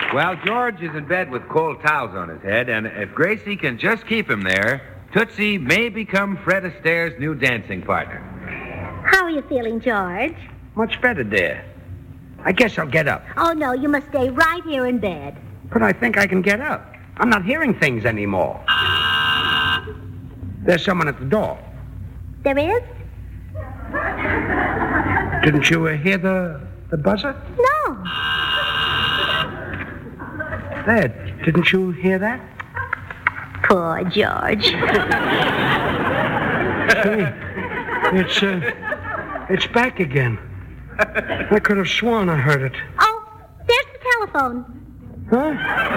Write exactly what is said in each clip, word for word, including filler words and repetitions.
Well, George is in bed with cold towels on his head, and if Gracie can just keep him there, Tootsie may become Fred Astaire's new dancing partner. How are you feeling, George? Much better, dear. I guess I'll get up. Oh, no, you must stay right here in bed. But I think I can get up. I'm not hearing things anymore. There's someone at the door. There is? Didn't you uh, hear the, the buzzer? No. There, didn't you hear that? Poor George. Hey, it's, uh, it's back again. I could have sworn I heard it. Oh, there's the telephone. Huh?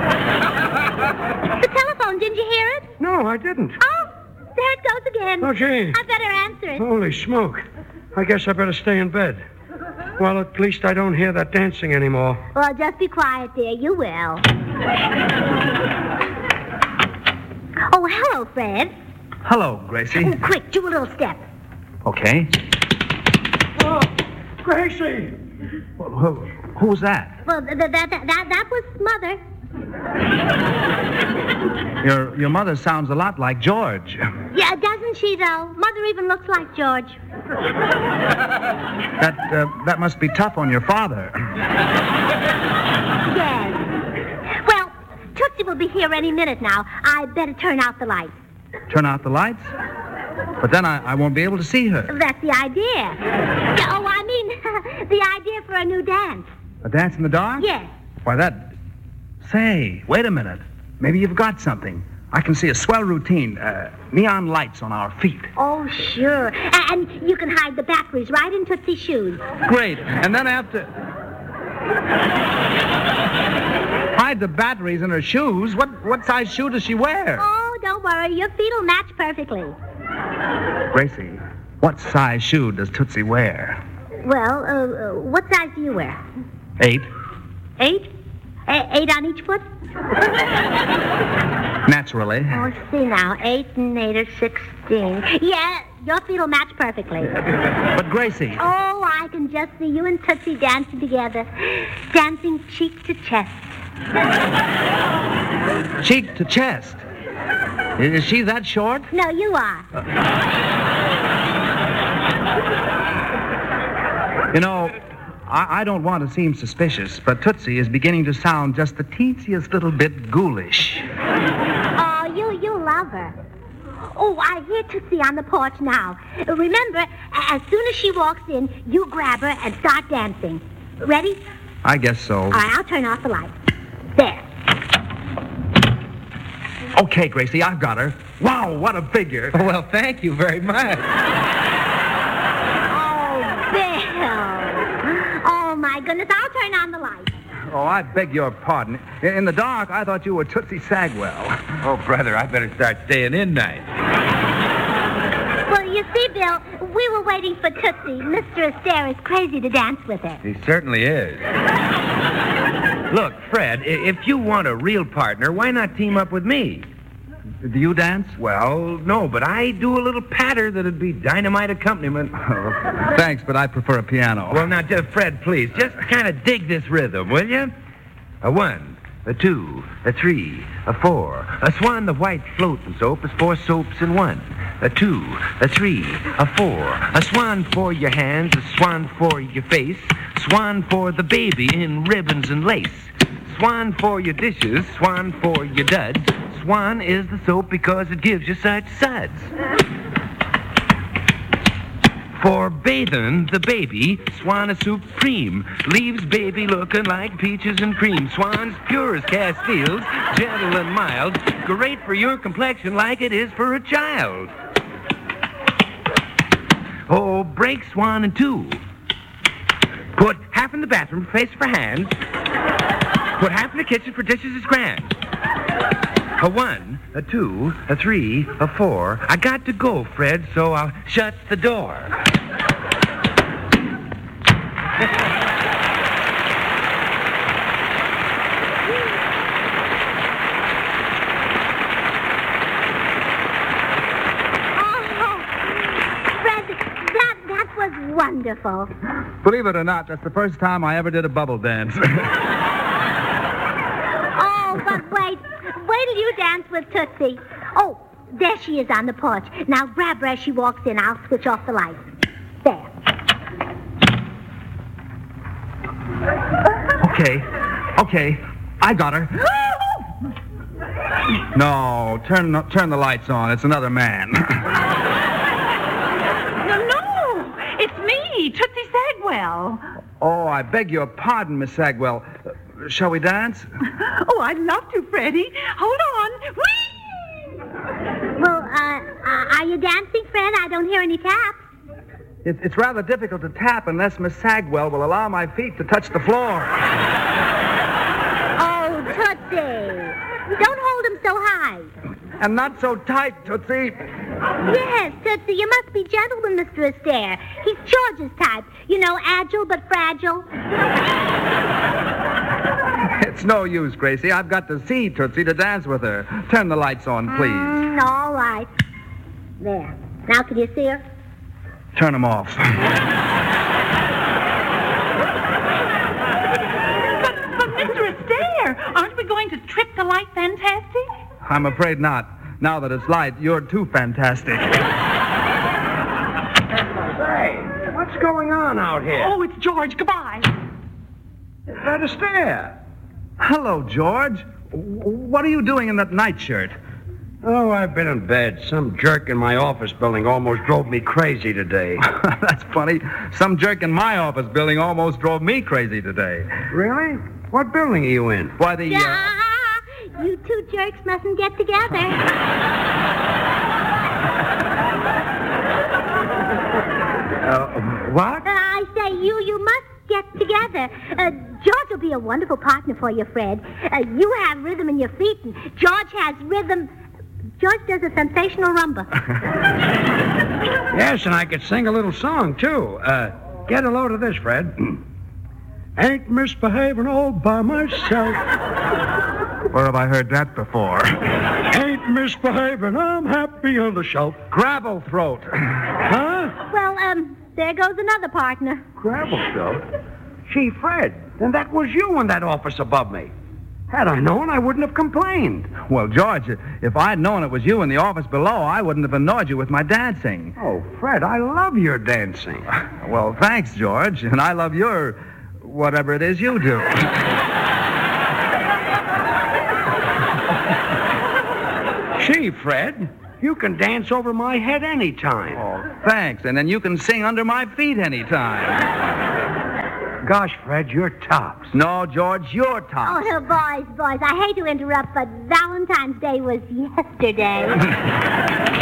The telephone, didn't you hear it? No, I didn't. Oh, there it goes again. Oh, gee. I better answer it. Holy smoke. I guess I better stay in bed. Well, at least I don't hear that dancing anymore. Well, just be quiet, dear. You will. Oh, hello, Fred. Hello, Gracie. Oh, quick, do a little step. Okay. Oh, Gracie! Well, who, who was that? Well, th- th- that, that, that was Mother. Your your mother sounds a lot like George. Yeah, doesn't she, though? Mother even looks like George. That uh, that must be tough on your father. Yes. Well, Tootsie will be here any minute now. I better turn out the lights. Turn out the lights? But then I, I won't be able to see her. That's the idea. Yeah, oh, I mean, the idea for a new dance. A dance in the dark? Yes. Why, that... Say, wait a minute. Maybe you've got something. I can see a swell routine. Uh, neon lights on our feet. Oh, sure. A- And you can hide the batteries right in Tootsie's shoes. Great. And then after... Hide the batteries in her shoes? What, what size shoe does she wear? Oh, don't worry. Your feet will match perfectly. Gracie, what size shoe does Tootsie wear? Well, uh, uh, what size do you wear? Eight. Eight? A- eight on each foot? Naturally. Oh, let's see now. Eight and eight are sixteen. Yeah, your feet will match perfectly. But Gracie... Oh, I can just see you and Tootsie dancing together. Dancing cheek to chest. Cheek to chest. Is she that short? No, you are. You know, I, I don't want to seem suspicious, but Tootsie is beginning to sound just the teensiest little bit ghoulish. Oh, you, you love her. Oh, I hear Tootsie on the porch now. Remember, as soon as she walks in, you grab her and start dancing. Ready? I guess so. All right, I'll turn off the lights. There. Okay, Gracie, I've got her. Wow, what a figure. Well, thank you very much. Oh, Bill. Oh, my goodness, I'll turn on the lights. Oh, I beg your pardon. In in the dark, I thought you were Tootsie Sagwell. Oh, brother, I better start staying in night. Well, you see, Bill, we were waiting for Tootsie. Mister Astaire is crazy to dance with her. He certainly is. Look, Fred, i- if you want a real partner, why not team up with me? Do you dance? Well, no, but I do a little patter that'd be dynamite accompaniment. Oh, thanks, but I prefer a piano. Well, now, just, Fred, please, just kind of dig this rhythm, will you? A one, a two, a three, a four. A swan, the white floating soap is four soaps in one. A two, a three, a four. A swan for your hands, a swan for your face. Swan for the baby in ribbons and lace. Swan for your dishes, swan for your duds. Swan is the soap because it gives you such suds. For bathing the baby, Swan is supreme. Leaves baby looking like peaches and cream. Swan's pure as Castiles, gentle and mild. Great for your complexion like it is for a child. Oh, break Swan in two. Put half in the bathroom for face for hands. Put half in the kitchen for dishes is grand. A one, a two, a three, a four. I got to go, Fred, so I'll shut the door. Wonderful. Believe it or not, that's the first time I ever did a bubble dance. wait till you dance with Tootsie. Oh, there she is on the porch. Now grab her as she walks in. I'll switch off the lights. There. Okay. Okay. I got her. No, turn turn the lights on. It's another man. No, no. It's me, Tootsie Sagwell. Oh, I beg your pardon, Miss Sagwell. Uh, shall we dance? Oh, I'd love to, Freddie. Hold on. Whee! Well, uh, uh, are you dancing, Fred? I don't hear any taps. It, it's rather difficult to tap unless Miss Sagwell will allow my feet to touch the floor. Oh, Tootsie. Don't hold him so high. And not so tight, Tootsie. Yes, Tootsie, you must be gentle with Mister Astaire. He's George's type. You know, agile but fragile. It's no use, Gracie. I've got to see Tootsie to dance with her. Turn the lights on, please. Mm, all right. There. Now can you see her? Turn them off. But, but, Mister Astaire, aren't we going to trip the light fantastic? I'm afraid not. Now that it's light, you're too fantastic. Say, what's going on out here? Oh, it's George. Goodbye. Fred Astaire. Hello, George. W- What are you doing in that nightshirt? Oh, I've been in bed. Some jerk in my office building almost drove me crazy today. That's funny. Some jerk in my office building almost drove me crazy today. Really? What building are you in? Why, the... Uh... Yeah, you two jerks mustn't get together. Uh, what? Uh, I say you, you must get together. Uh, George will be a wonderful partner for you, Fred. Uh, you have rhythm in your feet, and George has rhythm. George does a sensational rumba. Yes, and I could sing a little song, too. Uh, get a load of this, Fred. Ain't misbehaving all by myself. Where have I heard that before? Ain't misbehaving, I'm happy on the shelf. Gravel throat. Huh? Well, um, there goes another partner. Gravel throat? Gee, Fred, then that was you in that office above me. Had I known, I wouldn't have complained. Well, George, if I'd known it was you in the office below, I wouldn't have annoyed you with my dancing. Oh, Fred, I love your dancing. Well, thanks, George. And I love your... whatever it is you do. Gee, Fred, you can dance over my head anytime. Oh, thanks. And then you can sing under my feet anytime. Gosh, Fred, you're tops. No, George, you're tops. Oh, boys, boys, I hate to interrupt, but Valentine's Day was yesterday.